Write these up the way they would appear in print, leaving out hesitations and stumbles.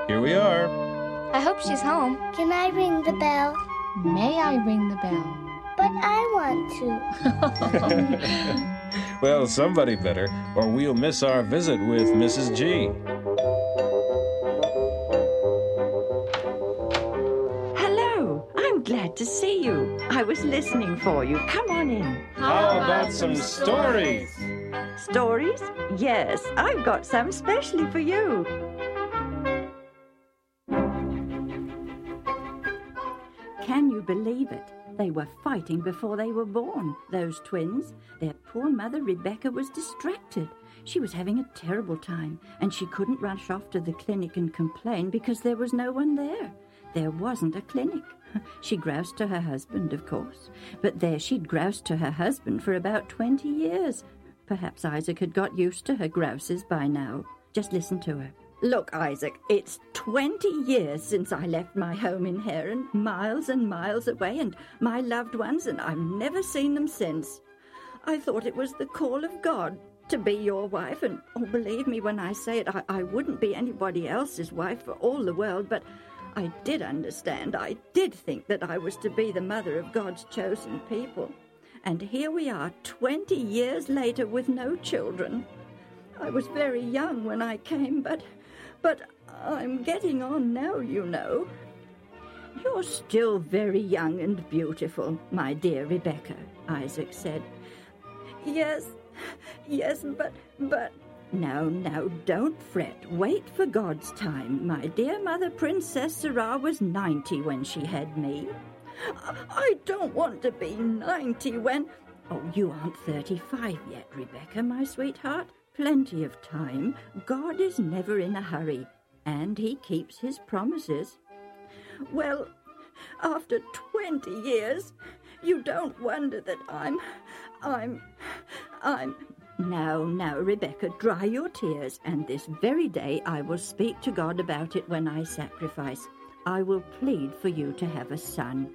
Here we are. I hope she's home. Can I ring the bell? May I ring the bell? But I want to. Well, somebody better, or we'll miss our visit with Mrs. G. Hello, I'm glad to see you. I was listening for you. Come on in. How about some stories? Stories? Yes, I've got some specially for you. Can you believe it? They were fighting before they were born, those twins. Their poor mother, Rebecca, was distracted. She was having a terrible time, and she couldn't rush off to the clinic and complain because there was no one there. There wasn't a clinic. She groused to her husband, of course. But there she'd groused to her husband for about 20 years. Perhaps Isaac had got used to her grouses by now. Just listen to her. Look, Isaac, it's 20 years since I left my home in Heron, miles and miles away, and my loved ones, and I've never seen them since. I thought it was the call of God to be your wife, and believe me when I say it, I wouldn't be anybody else's wife for all the world, but I did understand. I did think that I was to be the mother of God's chosen people. And here we are, 20 years later with no children. I was very young when I came, but I'm getting on now, you know. You're still very young and beautiful, my dear Rebecca, Isaac said. Yes, but... Now, don't fret. Wait for God's time. My dear Mother Princess Sarah was 90 when she had me. I don't want to be 90 when... Oh, you aren't 35 yet, Rebecca, my sweetheart. Plenty of time. God is never in a hurry, and he keeps his promises. Well, after 20 years, you don't wonder that I'm... Now, Rebecca, dry your tears, and this very day I will speak to God about it when I sacrifice. I will plead for you to have a son.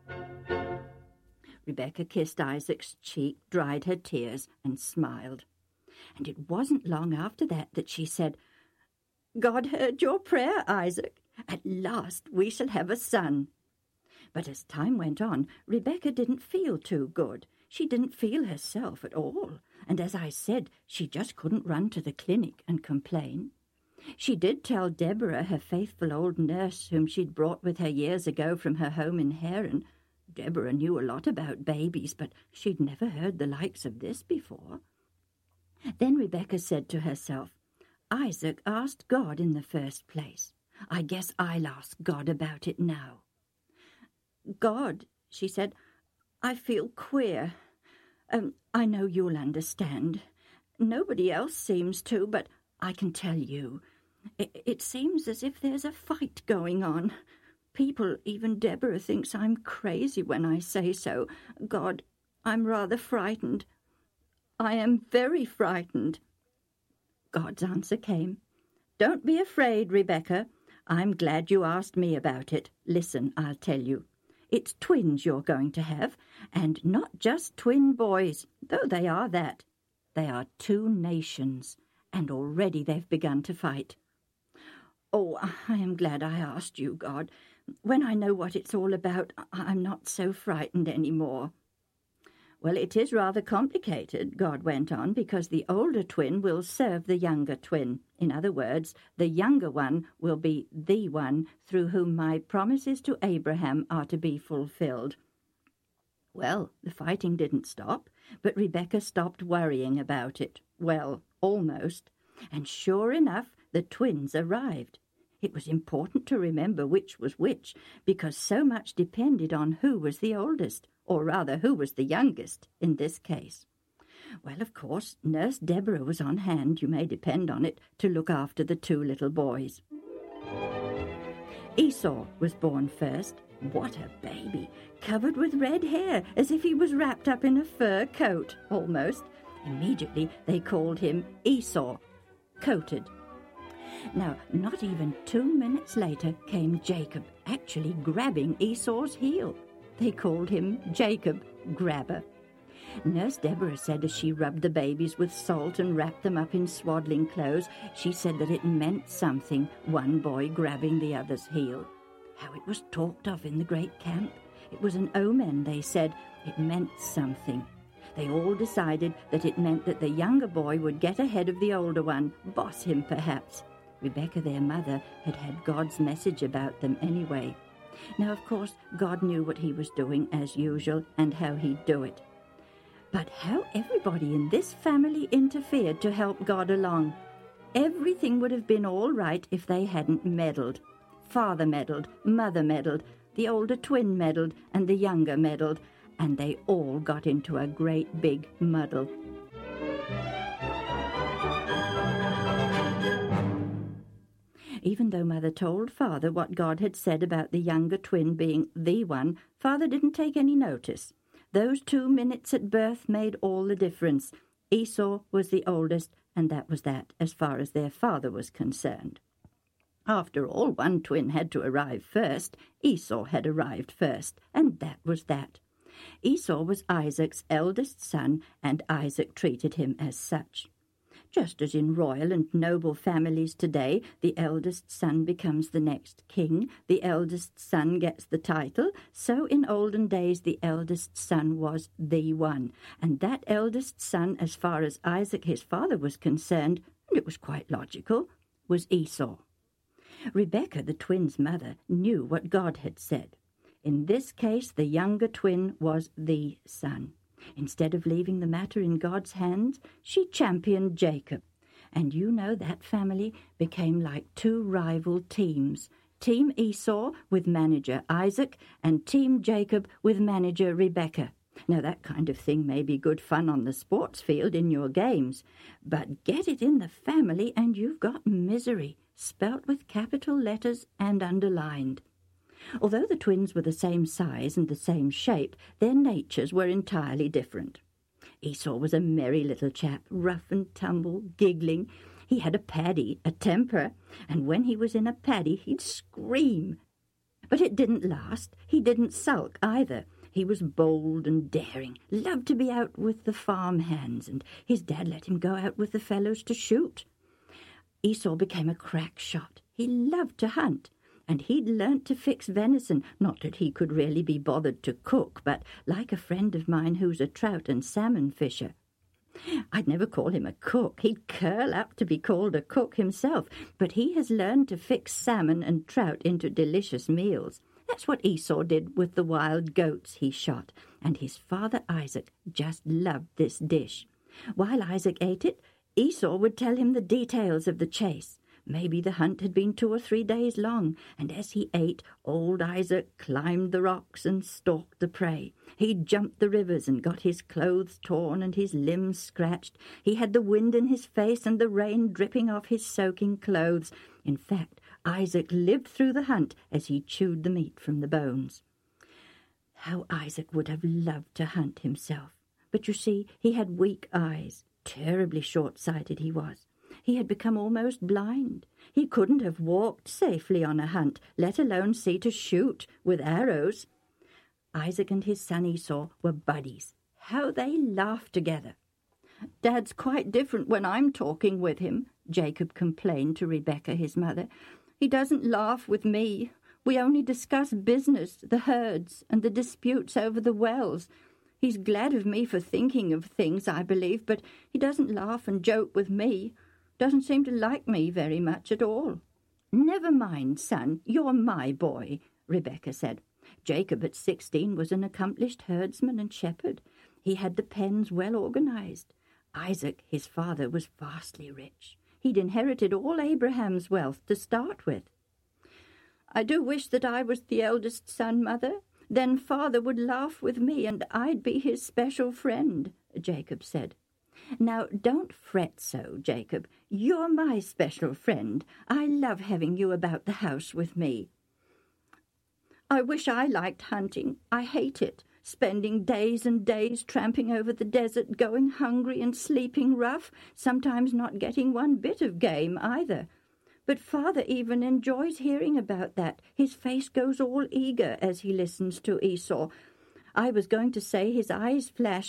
Rebecca kissed Isaac's cheek, dried her tears, and smiled. And it wasn't long after that she said, God heard your prayer, Isaac. At last we shall have a son. But as time went on, Rebecca didn't feel too good. She didn't feel herself at all. And as I said, she just couldn't run to the clinic and complain. She did tell Deborah, her faithful old nurse whom she'd brought with her years ago from her home in Heron. Deborah knew a lot about babies, but she'd never heard the likes of this before. Then Rebecca said to herself, Isaac asked God in the first place. I guess I'll ask God about it now. God, she said, I feel queer. I know you'll understand. Nobody else seems to, but I can tell you. It seems as if there's a fight going on. People, even Deborah, thinks I'm crazy when I say so. God, I'm rather frightened. I am very frightened. God's answer came. Don't be afraid, Rebecca. I'm glad you asked me about it. Listen, I'll tell you. It's twins you're going to have, and not just twin boys, though they are that. They are two nations, and already they've begun to fight. Oh, I am glad I asked you, God. When I know what it's all about, I'm not so frightened any more. Well, it is rather complicated, God went on, because the older twin will serve the younger twin. In other words, the younger one will be the one through whom my promises to Abraham are to be fulfilled. Well, the fighting didn't stop, but Rebecca stopped worrying about it. Well, almost. And sure enough, the twins arrived. It was important to remember which was which, because so much depended on who was the oldest, or rather who was the youngest in this case. Well, of course, Nurse Deborah was on hand, you may depend on it, to look after the two little boys. Esau was born first. What a baby! Covered with red hair, as if he was wrapped up in a fur coat, almost. Immediately they called him Esau, coated. Now, not even 2 minutes later came Jacob, actually grabbing Esau's heel. They called him Jacob Grabber. Nurse Deborah said as she rubbed the babies with salt and wrapped them up in swaddling clothes, she said that it meant something, one boy grabbing the other's heel. How it was talked of in the great camp. It was an omen, they said. It meant something. They all decided that it meant that the younger boy would get ahead of the older one, boss him perhaps. Rebecca, their mother, had had God's message about them anyway. Now, of course, God knew what he was doing as usual and how he'd do it. But how everybody in this family interfered to help God along. Everything would have been all right if they hadn't meddled. Father meddled, mother meddled, the older twin meddled, and the younger meddled, and they all got into a great big muddle. Even though Mother told Father what God had said about the younger twin being the one, Father didn't take any notice. Those 2 minutes at birth made all the difference. Esau was the oldest, and that was that, as far as their father was concerned. After all, one twin had to arrive first. Esau had arrived first, and that was that. Esau was Isaac's eldest son, and Isaac treated him as such. Just as in royal and noble families today, the eldest son becomes the next king, the eldest son gets the title, so in olden days the eldest son was the one, and that eldest son, as far as Isaac his father was concerned, and it was quite logical, was Esau. Rebecca, the twins' mother, knew what God had said. In this case, the younger twin was the son. Instead of leaving the matter in God's hands, she championed Jacob. And you know that family became like two rival teams. Team Esau with manager Isaac and Team Jacob with manager Rebecca. Now that kind of thing may be good fun on the sports field in your games, but get it in the family and you've got misery, spelt with capital letters and underlined. Although the twins were the same size and the same shape, their natures were entirely different. Esau was a merry little chap, rough and tumble, giggling. He had a paddy, a temper, and when he was in a paddy he'd scream. But it didn't last. He didn't sulk either. He was bold and daring, loved to be out with the farm hands, and his dad let him go out with the fellows to shoot. Esau became a crack shot. He loved to hunt, and he'd learnt to fix venison, not that he could really be bothered to cook, but like a friend of mine who's a trout and salmon fisher. I'd never call him a cook. He'd curl up to be called a cook himself, but he has learned to fix salmon and trout into delicious meals. That's what Esau did with the wild goats he shot, and his father Isaac just loved this dish. While Isaac ate it, Esau would tell him the details of the chase. Maybe the hunt had been 2 or 3 days long, and as he ate, old Isaac climbed the rocks and stalked the prey. He jumped the rivers and got his clothes torn and his limbs scratched. He had the wind in his face and the rain dripping off his soaking clothes. In fact, Isaac lived through the hunt as he chewed the meat from the bones. How Isaac would have loved to hunt himself. But you see, he had weak eyes. Terribly short-sighted he was. He had become almost blind. He couldn't have walked safely on a hunt, let alone see to shoot with arrows. Isaac and his son Esau were buddies. How they laughed together. "Dad's quite different when I'm talking with him," Jacob complained to Rebecca, his mother. "He doesn't laugh with me. We only discuss business, the herds, and the disputes over the wells. He's glad of me for thinking of things, I believe, but he doesn't laugh and joke with me. Doesn't seem to like me very much at all." "Never mind, son, you're my boy," Rebecca said. Jacob at 16 was an accomplished herdsman and shepherd. He had the pens well organized. Isaac, his father, was vastly rich. He'd inherited all Abraham's wealth to start with. "I do wish that I was the eldest son, Mother. Then Father would laugh with me and I'd be his special friend," Jacob said. "Now, don't fret so, Jacob. You're my special friend. I love having you about the house with me." "I wish I liked hunting. I hate it, spending days and days tramping over the desert, going hungry and sleeping rough, sometimes not getting one bit of game either. But Father even enjoys hearing about that. His face goes all eager as he listens to Esau. I was going to say his eyes flashed, but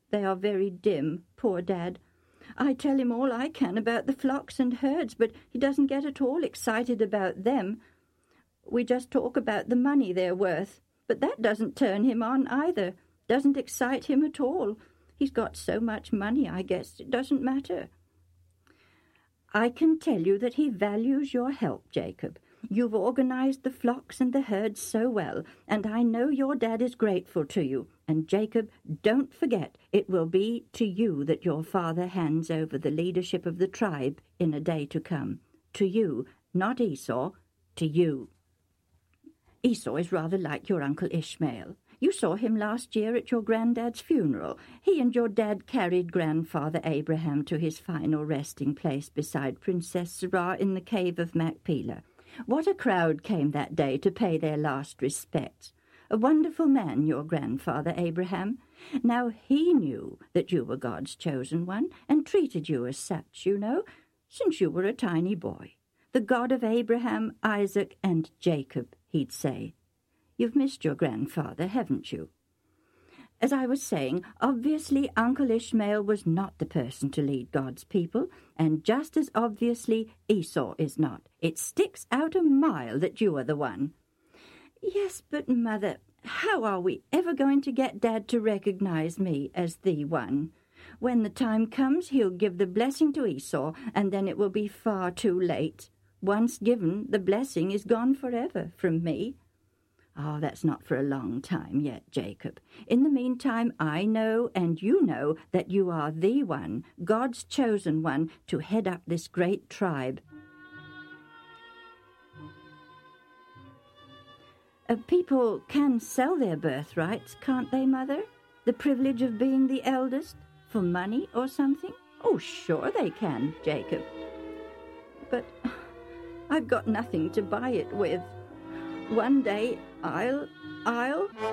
They are very dim, poor Dad. I tell him all I can about the flocks and herds, but he doesn't get at all excited about them. We just talk about the money they're worth, but that doesn't turn him on either, doesn't excite him at all. He's got so much money, I guess it doesn't matter. I can tell you that he values your help, Jacob. You've organized the flocks and the herds so well, and I know your dad is grateful to you. And, Jacob, don't forget, it will be to you that your father hands over the leadership of the tribe in a day to come. To you, not Esau, to you. Esau is rather like your Uncle Ishmael. You saw him last year at your granddad's funeral. He and your dad carried grandfather Abraham to his final resting place beside Princess Sarah in the cave of Machpelah. What a crowd came that day to pay their last respects. A wonderful man, your grandfather Abraham. Now he knew that you were God's chosen one, and treated you as such, you know, since you were a tiny boy. The God of Abraham, Isaac, and Jacob, he'd say. You've missed your grandfather, haven't you? As I was saying, obviously Uncle Ishmael was not the person to lead God's people, and just as obviously Esau is not. It sticks out a mile that you are the one. Yes, but, Mother, how are we ever going to get Dad to recognize me as the one? When the time comes, he'll give the blessing to Esau, and then it will be far too late. Once given, the blessing is gone forever from me. Oh, that's not for a long time yet, Jacob. In the meantime, I know and you know that you are the one, God's chosen one, to head up this great tribe. People can sell their birthrights, can't they, Mother? The privilege of being the eldest, for money or something? Oh, sure they can, Jacob. But I've got nothing to buy it with. One day I'll